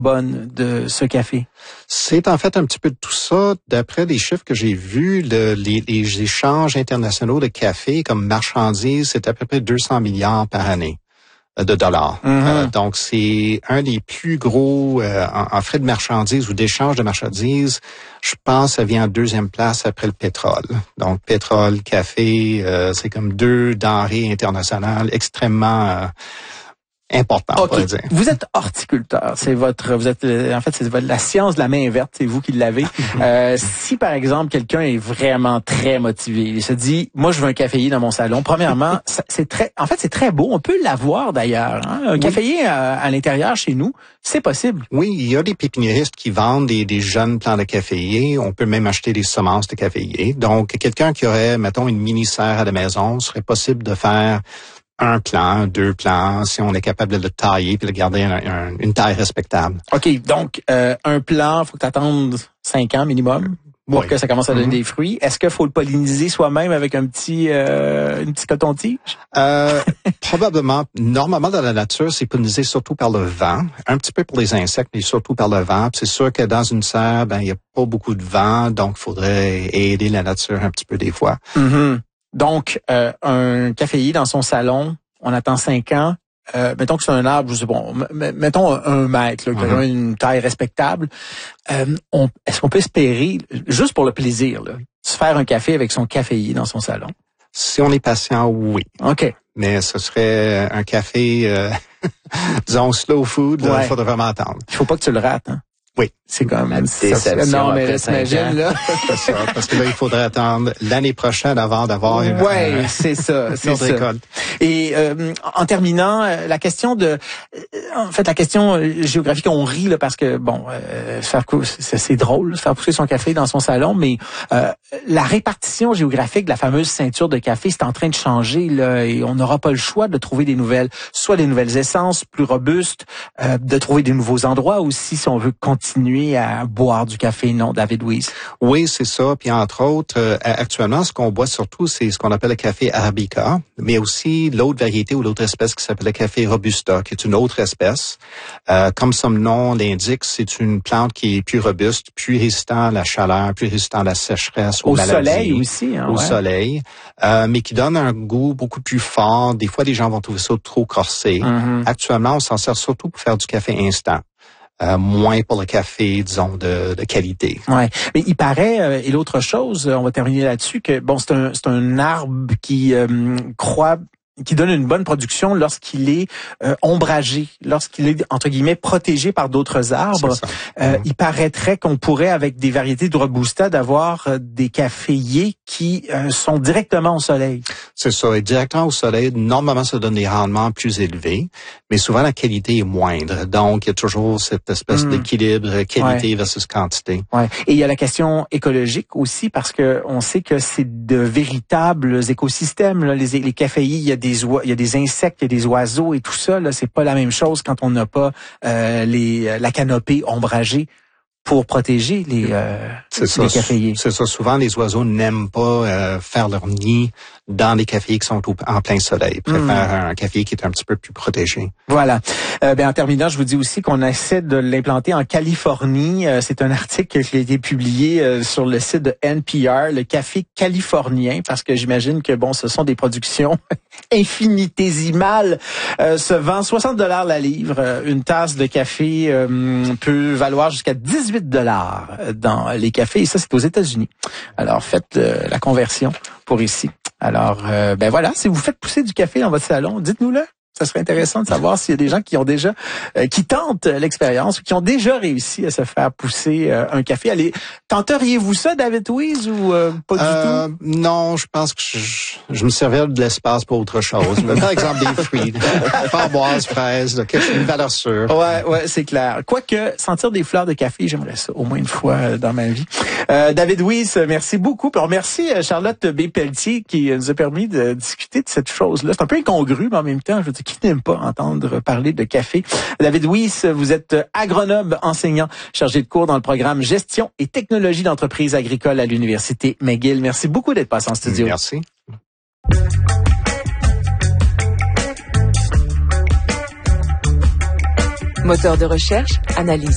bonne de ce café? C'est en fait un petit peu de tout ça. D'après les chiffres que j'ai vus, les échanges internationaux de café comme marchandises, c'est à peu près 200 milliards par année de dollars. Donc, c'est un des plus gros en frais de marchandises ou d'échange de marchandises. Je pense que ça vient en deuxième place après le pétrole. Donc, pétrole, café, c'est comme deux denrées internationales extrêmement important, on pourrait dire. Vous êtes horticulteur. C'est la science de la main verte. C'est vous qui l'avez. Si, par exemple, quelqu'un est vraiment très motivé, il se dit, moi, je veux un caféier dans mon salon. Premièrement, c'est très beau. On peut l'avoir d'ailleurs. Hein? Un caféier à l'intérieur chez nous, c'est possible. Oui, il y a des pépiniéristes qui vendent des jeunes plants de caféier. On peut même acheter des semences de caféier. Donc, quelqu'un qui aurait, mettons, une mini-serre à la maison, serait possible de faire un plant, deux plants, si on est capable de le tailler puis de garder une taille respectable. OK, donc un plant, faut que tu attendes 5 ans minimum pour que ça commence à donner des fruits. Est-ce qu'il faut le polliniser soi-même avec un petit coton-tige? Probablement. Normalement, dans la nature, c'est pollinisé surtout par le vent. Un petit peu pour les insectes, mais surtout par le vent. Puis c'est sûr que dans une serre, il n'y a pas beaucoup de vent, donc il faudrait aider la nature un petit peu des fois. Donc, un caféier dans son salon, on attend 5 ans. Mettons que c'est un arbre, je sais pas, mettons 1 mètre, là, qui a une taille respectable. Est-ce qu'on peut espérer, juste pour le plaisir, là, se faire un café avec son caféier dans son salon? Si on est patient, oui. OK. Mais ce serait un café, disons, slow food, il faudrait vraiment attendre. Il faut pas que tu le rates, hein? Oui. C'est comme la déception. Non, mais là, t'imagines, là. C'est ça, parce que là, il faudrait attendre l'année prochaine avant d'avoir c'est ça. récolte. Et en terminant, la question géographique, on rit là parce que c'est drôle de faire pousser son café dans son salon, mais la répartition géographique de la fameuse ceinture de café, c'est en train de changer là, et on n'aura pas le choix de trouver des nouvelles essences plus robustes, de trouver des nouveaux endroits aussi si on veut continuer à boire du café, non, David Weiss? Oui, c'est ça. Puis entre autres, actuellement, ce qu'on boit surtout, c'est ce qu'on appelle le café Arabica, mais aussi l'autre variété ou l'autre espèce qui s'appelle le café Robusta, qui est une autre espèce. Comme son nom l'indique, c'est une plante qui est plus robuste, plus résistant à la chaleur, plus résistant à la sécheresse, aux maladies. Au soleil aussi. Hein, au soleil, mais qui donne un goût beaucoup plus fort. Des fois, les gens vont trouver ça trop corsé. Actuellement, on s'en sert surtout pour faire du café instant. Moins pour le café, disons, de qualité. Ouais, mais il paraît, et l'autre chose, on va terminer là-dessus, que c'est un arbre qui qui donne une bonne production lorsqu'il est ombragé, lorsqu'il est, entre guillemets, protégé par d'autres arbres. Il paraîtrait qu'on pourrait, avec des variétés de Robusta, d'avoir des caféiers qui sont directement au soleil. C'est ça. Et directement au soleil, normalement, ça donne des rendements plus élevés, mais souvent, la qualité est moindre. Donc, il y a toujours cette espèce d'équilibre qualité versus quantité. Ouais. Et il y a la question écologique aussi, parce que on sait que c'est de véritables écosystèmes, là, les caféiers. Il y a des insectes, il y a des oiseaux et tout ça. Là, c'est pas la même chose quand on n'a pas la canopée ombragée pour protéger les caféiers. C'est ça. Souvent, les oiseaux n'aiment pas faire leur nid dans les caféiers qui sont en plein soleil. Ils préfèrent un café qui est un petit peu plus protégé. Voilà. En terminant, je vous dis aussi qu'on essaie de l'implanter en Californie. C'est un article qui a été publié sur le site de NPR, le café californien, parce que j'imagine que ce sont des productions infinitésimales. Se vend $60 la livre. Une tasse de café peut valoir jusqu'à $18 dans les cafés. Et ça, c'est aux États-Unis. Alors, faites la conversion pour ici. Alors, voilà, si vous faites pousser du café dans votre salon, dites-nous-le. Ça serait intéressant de savoir s'il y a des gens qui ont déjà, qui tentent l'expérience ou qui ont déjà réussi à se faire pousser un café. Allez, tenteriez-vous ça, David Weiss, ou pas du tout? Non, je pense que je me servirais de l'espace pour autre chose. Par exemple, des fruits, framboises, fraises, une valeur sûre. Ouais, c'est clair. Quoique, sentir des fleurs de café, j'aimerais ça au moins une fois dans ma vie. David Weiss, merci beaucoup. Alors, merci Charlotte B. Pelletier qui nous a permis de discuter de cette chose-là. C'est un peu incongru, mais en même temps, je veux dire, qui n'aime pas entendre parler de café? David Weiss, vous êtes agronome enseignant, chargé de cours dans le programme Gestion et technologie d'entreprise agricole à l'Université McGill. Merci beaucoup d'être passé en studio. Merci. Moteur de recherche, analyse.